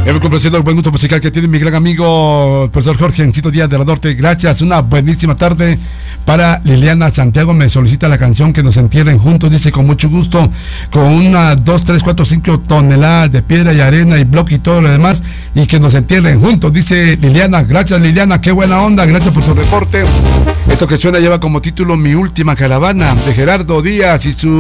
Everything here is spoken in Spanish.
Hemos complacido el buen gusto musical que tiene mi gran amigo el profesor Jorge Encito Díaz de la Norte. Gracias, una buenísima tarde. Para Liliana Santiago me solicita la canción Que nos entierren juntos, dice con mucho gusto, con una 2, 3, 4, 5 toneladas de piedra y arena y bloque y todo lo demás, y que nos entierren juntos, dice Liliana. Gracias, Liliana, qué buena onda, gracias por tu reporte. Esto que suena lleva como título Mi última caravana, de Gerardo Díaz y su